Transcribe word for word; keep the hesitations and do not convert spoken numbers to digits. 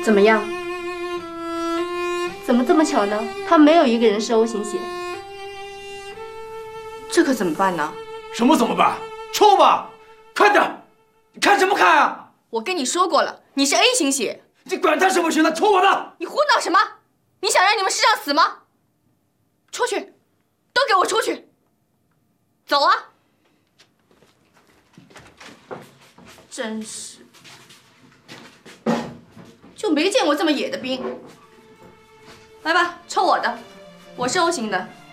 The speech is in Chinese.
怎么样？怎么这么巧呢？他没有一个人是 O 型血， 这可怎么办呢？ 什么怎么办？抽吧，快点！你看什么看啊？ 我跟你说过了，你是 A 型血。 你管他什么血的，抽我的！ 你胡闹什么？你想让你们市长死吗？出去，都给我出去！走啊！真是，就没见过这么野的兵。来吧，抽我的，我是 O 型的，